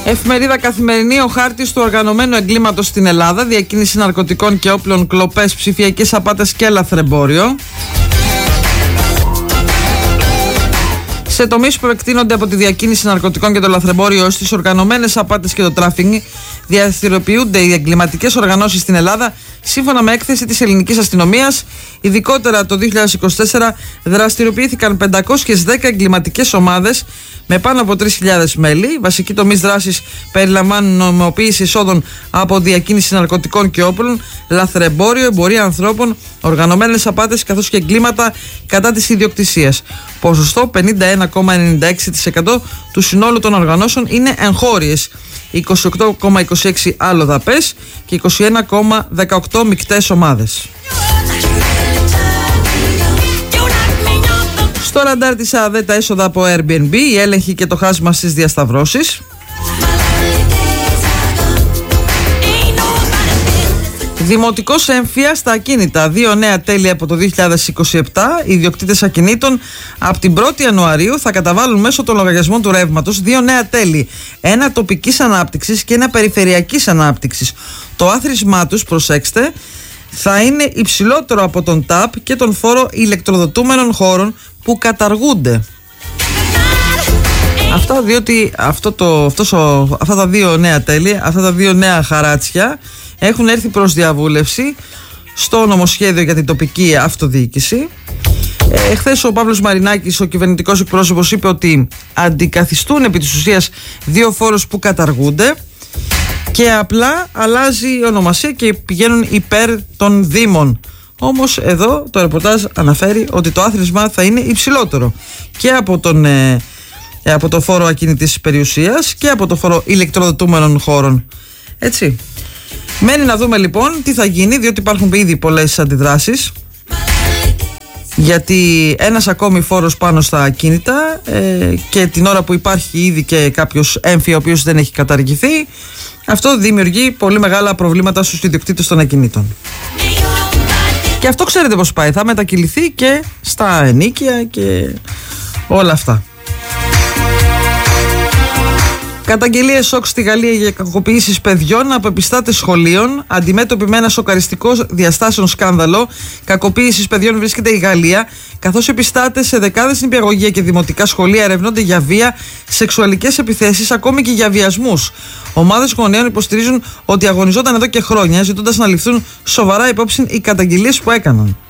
Εφημερίδα Καθημερινή, ο χάρτης του οργανωμένου εγκλήματος στην Ελλάδα, διακίνηση ναρκωτικών και όπλων, κλοπές, ψηφιακές απάτες και λαθρεμπόριο. Σε τομείς που εκτείνονται από τη διακίνηση ναρκωτικών και το λαθρεμπόριο ως τις οργανωμένες απάτες και το τράφικινγκ, διαστηριοποιούνται οι εγκληματικές οργανώσεις στην Ελλάδα, σύμφωνα με έκθεση της ελληνικής αστυνομίας. Ειδικότερα το 2024 δραστηριοποιήθηκαν 510 εγκληματικές ομάδες με πάνω από 3.000 μέλη. Βασικοί τομείς δράσης περιλαμβάνουν νομιμοποίηση εισόδων από διακίνηση ναρκωτικών και όπλων, λαθρεμπόριο, εμπορία ανθρώπων, οργανωμένες απάτες καθώς και εγκλήματα κατά της ιδιοκτησίας. Ποσοστό 51,96% του συνόλου των οργανώσεων είναι εγχώριες, 28,26% αλλοδαπές και 21,18% μεικτές ομάδες. Στο ραντάρ της ΑΔΕ τα έσοδα από Airbnb, η έλεγχη και το χάσμα στις διασταυρώσεις. Δημοτικός έμφυα στα ακίνητα. 2 νέα τέλη από το 2027. Οι ιδιοκτήτες ακινήτων από την 1η Ιανουαρίου θα καταβάλουν μέσω των λογαριασμών του ρεύματος 2 νέα τέλη. Ένα τοπικής ανάπτυξης και ένα περιφερειακής ανάπτυξης. Το άθροισμά τους, προσέξτε, θα είναι υψηλότερο από τον ΤΑΠ και τον φόρο ηλεκτροδοτούμενων χώρων που καταργούνται. Αυτά διότι αυτά τα 2 νέα τέλη, αυτά τα 2 νέα χαράτσια έχουν έρθει προς διαβούλευση στο νομοσχέδιο για την τοπική αυτοδιοίκηση. Χθες ο Παύλος Μαρινάκης, ο κυβερνητικός εκπρόσωπος, είπε ότι αντικαθιστούν επί της ουσίας 2 φόρους που καταργούνται και απλά αλλάζει η ονομασία και πηγαίνουν υπέρ των δήμων. Όμως εδώ το ρεπορτάζ αναφέρει ότι το άθροισμα θα είναι υψηλότερο και από το φόρο ακίνητης περιουσίας και από το φόρο ηλεκτροδοτούμενων χώρων. Έτσι. Μένει να δούμε λοιπόν τι θα γίνει, διότι υπάρχουν ήδη πολλές αντιδράσεις. Γιατί ένας ακόμη φόρος πάνω στα ακίνητα και την ώρα που υπάρχει ήδη και κάποιος έμφυα ο οποίος δεν έχει καταργηθεί, αυτό δημιουργεί πολύ μεγάλα προβλήματα στους ιδιοκτήτες των ακινήτων. Και αυτό ξέρετε πώς πάει, θα μετακυληθεί και στα ενοίκια και όλα αυτά. Καταγγελίες σοκ στη Γαλλία για κακοποιήσεις παιδιών από επιστάτες σχολείων. Αντιμέτωπη με ένα σοκαριστικό διαστάσεων σκάνδαλο κακοποίησης παιδιών βρίσκεται η Γαλλία, καθώς επιστάτες σε δεκάδες νηπιαγωγεία και δημοτικά σχολεία ερευνώνται για βία, σεξουαλικές επιθέσεις, ακόμη και για βιασμούς. Ομάδες γονέων υποστηρίζουν ότι αγωνιζόταν εδώ και χρόνια, ζητώντας να ληφθούν σοβαρά υπόψη οι καταγγελίες που έκαναν.